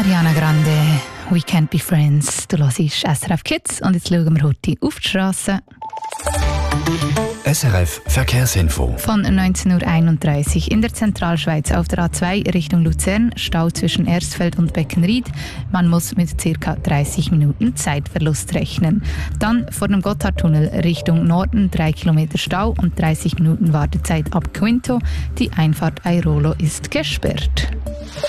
Ariana Grande, We Can't Be Friends. Du hörst SRF Kids und jetzt schauen wir heute auf die Straße. SRF Verkehrsinfo. Von 19.31 Uhr in der Zentralschweiz auf der A2 Richtung Luzern, Stau zwischen Erstfeld und Beckenried. Man muss mit ca. 30 Minuten Zeitverlust rechnen. Dann vor dem Gotthardtunnel Richtung Norden 3 Kilometer Stau und 30 Minuten Wartezeit ab Quinto. Die Einfahrt Airolo ist gesperrt.